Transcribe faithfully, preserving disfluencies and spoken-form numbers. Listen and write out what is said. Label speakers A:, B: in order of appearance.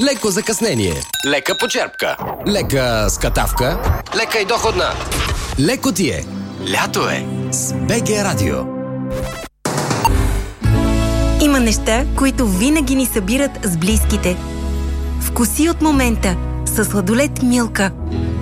A: леко закъснение,
B: лека почерпка,
A: лека скатавка,
B: лека и доходна.
A: Леко ти е.
B: Лято е.
A: С БГ Радио.
C: Има неща, които винаги ни събират с близките. Вкуси от момента със сладолед Милка.